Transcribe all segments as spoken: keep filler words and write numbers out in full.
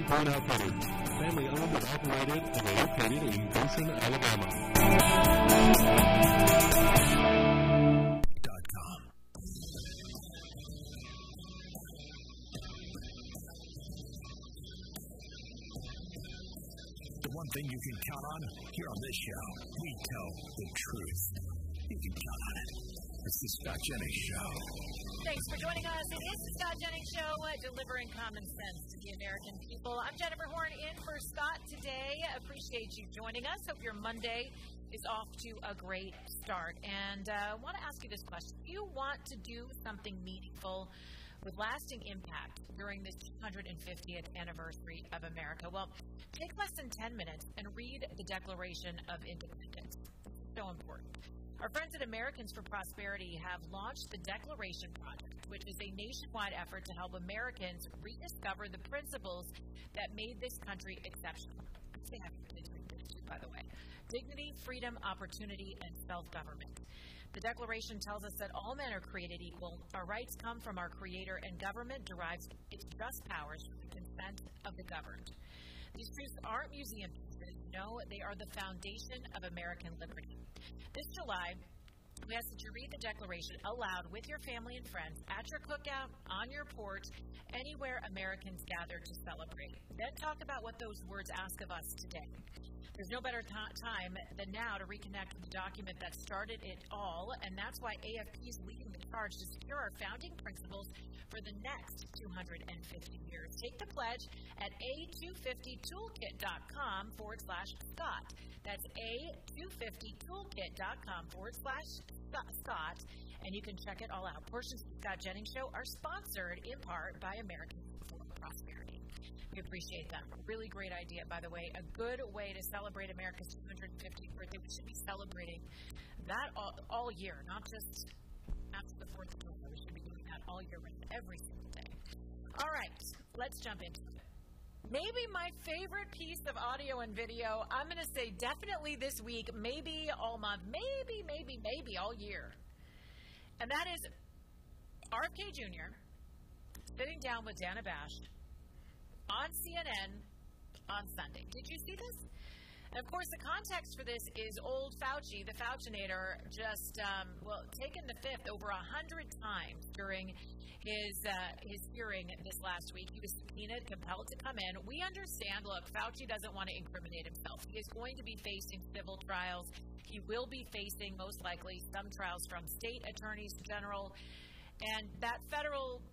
Point Outfitters, family owned and operated and located in Goshen, Alabama. Dot com. The one thing you can count on here on this show, we tell the truth. You can count on it. It's the Scott Jennings Show. Thanks for joining us. It is the Scott Jennings Show, uh, delivering common sense to the American people. I'm Jennifer Horn in for Scott today. Appreciate you joining us. Hope your Monday is off to a great start. And I uh, want to ask you this question. Do you want to do something meaningful with lasting impact during this two hundred fiftieth anniversary of America? Well, take less than ten minutes and read the Declaration of Independence. It's so important. Our friends at Americans for Prosperity have launched the Declaration Project, which is a nationwide effort to help Americans rediscover the principles that made this country exceptional. They have kids read this too, by the way. Dignity, freedom, opportunity, and self-government. The Declaration tells us that all men are created equal, our rights come from our Creator, and government derives its just powers from the consent of the governed. These truths aren't museum pieces. No, they are the foundation of American liberty. This July, we ask that you read the Declaration aloud with your family and friends, at your cookout, on your porch, anywhere Americans gather to celebrate. Then talk about what those words ask of us today. There's no better t- time than now to reconnect with the document that started it all, and that's why A F P is leading the charge to secure our founding principles for the next two hundred fifty years. Take the pledge at a two fifty toolkit dot com forward slash Scott. That's a two fifty toolkit dot com forward slash Scott, and you can check it all out. Portions of the Scott Jennings Show are sponsored in part by Americans for Prosperity. We appreciate that. Really great idea, by the way. A good way to celebrate America's two hundred fiftieth birthday. We should be celebrating that all, all year, not just after the fourth of July. We should be doing that all year round, every single day. All right, let's jump into it. Maybe my favorite piece of audio and video, I'm going to say definitely this week, maybe all month, maybe, maybe, maybe all year. And that is R F K Junior sitting down with Dana Bash on C N N on Sunday. Did you see this? And of course, the context for this is old Fauci, the Faucinator, just, um, well, taken the fifth over a hundred times during his uh, his hearing this last week. He was subpoenaed, compelled to come in. We understand, look, Fauci doesn't want to incriminate himself. He is going to be facing civil trials. He will be facing, most likely, some trials from state attorneys general. And that federal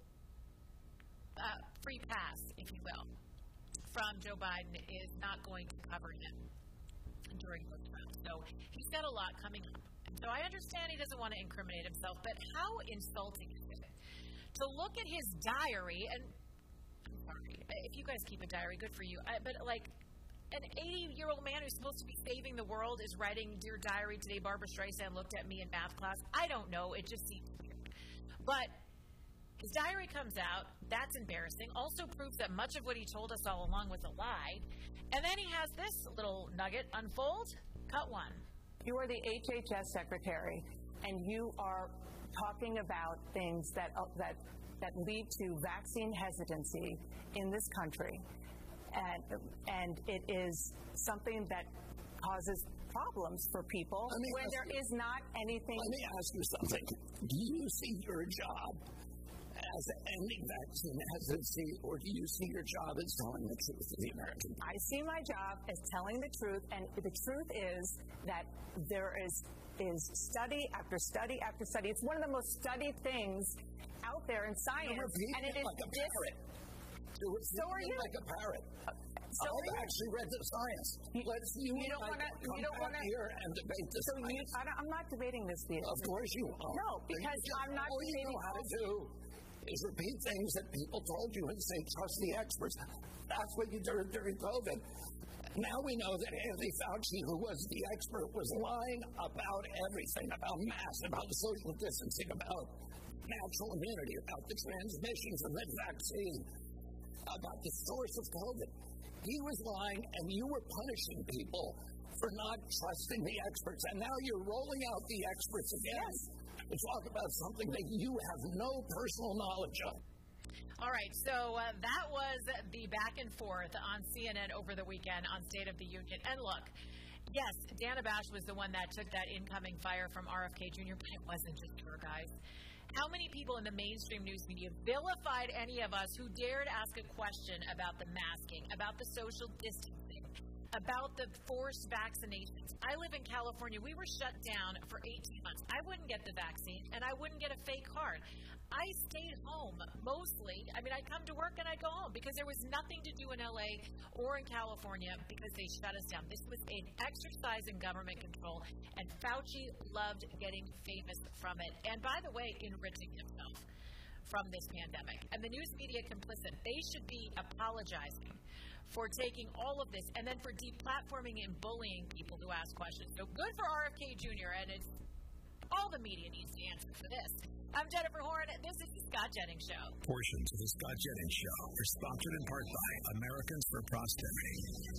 uh, free pass, if you will, from Joe Biden is not going to cover him during those trials. So he's got a lot coming up. And so I understand he doesn't want to incriminate himself, but how insulting is it to look at his diary, and I'm sorry, if you guys keep a diary, good for you, I, but like an eighty-year-old man who's supposed to be saving the world is writing, "Dear Diary, today Barbara Streisand looked at me in math class." I don't know. It just seems weird. But his diary comes out. That's embarrassing. Also proves that much of what he told us all along was a lie. And then he has this little nugget unfold. Cut one. You are the H H S secretary, and you are talking about things that uh, that that lead to vaccine hesitancy in this country, and and it is something that causes problems for people when there you, is not anything. Let me ask you something. Do you see your job as ending vaccine hesitancy, or do you see your job as telling the truth to the American people? I see my job as telling the truth, and the truth is that there is is study after study after study. It's one of the most studied things out there in science, and it is like a parrot. So are you? Like a parrot. So I've actually read the science. Let's you, you don't want to. You don't want to here and debate this. So you, I don't, I'm not debating this with you. Of course you are. No, because I'm not all debating. You know how to do is repeat things that people told you and say, trust the experts. That's what you did during COVID. Now we know that Anthony Fauci, who was the expert, was lying about everything, about masks, about social distancing, about natural immunity, about the transmissions of the vaccine, about the source of COVID. He was lying, and you were punishing people for not trusting the experts. And now you're rolling out the experts again to talk about something that you have no personal knowledge of. All right, so uh, that was the back and forth on C N N over the weekend on State of the Union. And look, yes, Dana Bash was the one that took that incoming fire from R F K Junior, but it wasn't just her, guys. How many people in the mainstream news media vilified any of us who dared ask a question about the masking, about the social distancing, about the forced vaccinations? I live in California. We were shut down for eighteen months. I wouldn't get the vaccine, and I wouldn't get a fake card. I stayed home mostly. I mean, I'd come to work and I'd go home because there was nothing to do in L A or in California because they shut us down. This was an exercise in government control, and Fauci loved getting famous from it. And by the way, enriching himself from this pandemic. And the news media complicit. They should be apologizing for taking all of this and then for deplatforming and bullying people who ask questions. So good for R F K Junior, and it's all the media needs to answer for this. I'm Jennifer Horn. This is the Scott Jennings Show. Portions of the Scott Jennings Show are sponsored in part by Americans for Prosperity.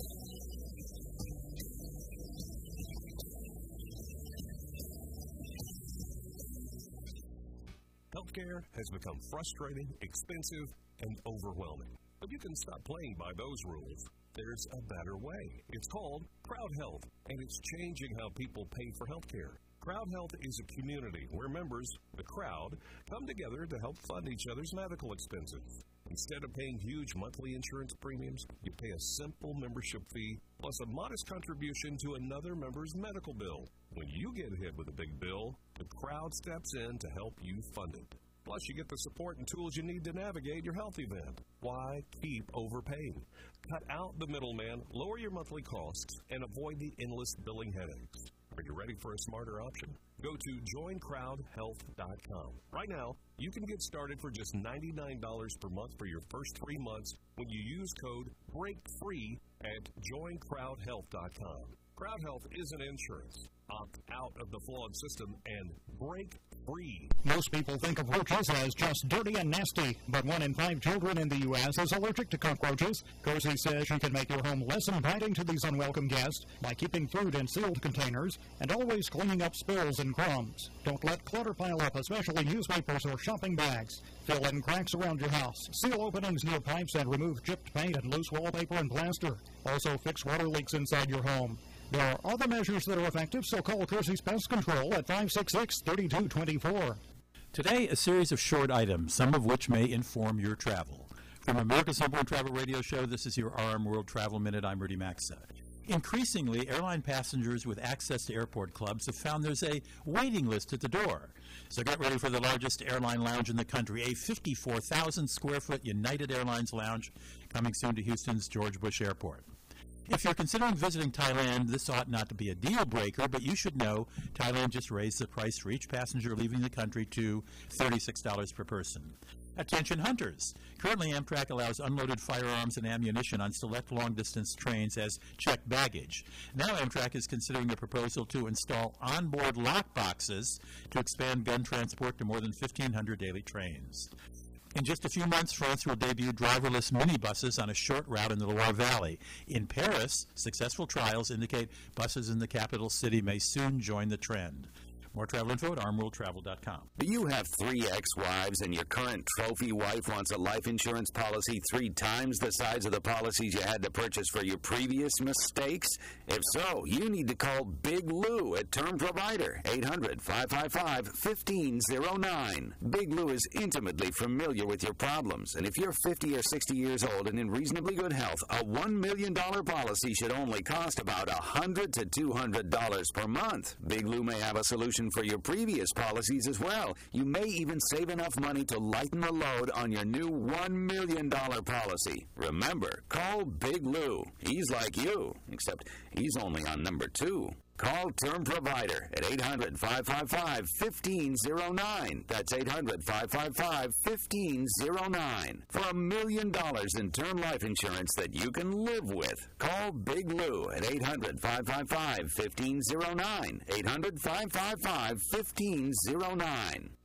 Healthcare has become frustrating, expensive, and overwhelming. But you can stop playing by those rules. There's a better way. It's called Crowd Health, and it's changing how people pay for healthcare. Crowd Health is a community where members, the crowd, come together to help fund each other's medical expenses. Instead of paying huge monthly insurance premiums, you pay a simple membership fee plus a modest contribution to another member's medical bill. When you get hit with a big bill, the crowd steps in to help you fund it. Plus, you get the support and tools you need to navigate your health event. Why keep overpaying? Cut out the middleman, lower your monthly costs, and avoid the endless billing headaches. Are you ready for a smarter option? Go to join crowd health dot com. Right now, you can get started for just ninety-nine dollars per month for your first three months when you use code BREAKFREE at join crowd health dot com. Crowd Health isn't insurance. Opt out of the flawed system and break free. Most people think of roaches as just dirty and nasty, but one in five children in the U S is allergic to cockroaches. Kersey says you can make your home less inviting to these unwelcome guests by keeping food in sealed containers and always cleaning up spills and crumbs. Don't let clutter pile up, especially newspapers or shopping bags. Fill in cracks around your house. Seal openings near pipes and remove chipped paint and loose wallpaper and plaster. Also fix water leaks inside your home. There are other measures that are effective, so call Kersey's Pest Control at five six six, three two two four. Today, a series of short items, some of which may inform your travel. From America's number one travel radio show, this is your R M World Travel Minute. I'm Rudy Maxa. Increasingly, airline passengers with access to airport clubs have found there's a waiting list at the door. So get ready for the largest airline lounge in the country, a fifty-four thousand square foot United Airlines lounge coming soon to Houston's George Bush Airport. If you're considering visiting Thailand, this ought not to be a deal breaker, but you should know Thailand just raised the price for each passenger leaving the country to thirty-six dollars per person. Attention hunters. Currently, Amtrak allows unloaded firearms and ammunition on select long-distance trains as checked baggage. Now Amtrak is considering a proposal to install onboard lock boxes to expand gun transport to more than fifteen hundred daily trains. In just a few months, France will debut driverless minibuses on a short route in the Loire Valley. In Paris, successful trials indicate buses in the capital city may soon join the trend. More travel info at arm world travel dot com. Do you have three ex-wives and your current trophy wife wants a life insurance policy three times the size of the policies you had to purchase for your previous mistakes? If so, you need to call Big Lou at Term Provider, eight hundred, five five five, one five zero nine. Big Lou is intimately familiar with your problems, and if you're fifty or sixty years old and in reasonably good health, a one million dollars policy should only cost about one hundred to two hundred dollars per month. Big Lou may have a solution for your previous policies as well. You may even save enough money to lighten the load on your new one million dollars policy. Remember, call Big Lou. He's like you, except he's only on number two. Call Term Provider at eight hundred, five five five, one five zero nine. That's eight hundred, five five five, one five zero nine. For a million dollars in term life insurance that you can live with. Call Big Lou at eight hundred, five five five, one five zero nine. eight hundred, five five five, one five zero nine.